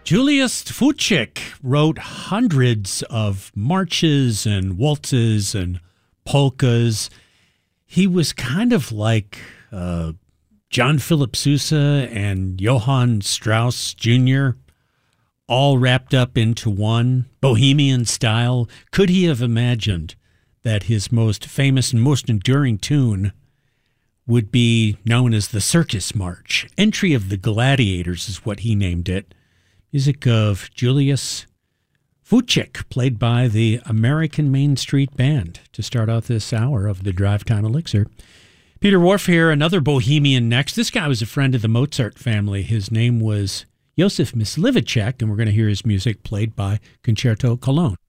Julius Fučík wrote hundreds of marches and waltzes and polkas. He was kind of like John Philip Sousa and Johann Strauss Jr., all wrapped up into one bohemian style. Could he have imagined that his most famous and most enduring tune would be known as the Circus March? Entry of the Gladiators is what he named it. Music of Julius Fučík, played by the American Main Street Band, to start out this hour of the Drive Time Elixir. Peter Whorf here, another bohemian next. This guy was a friend of the Mozart family. His name was Josef Mysliveček, and we're going to hear his music played by Concerto Cologne.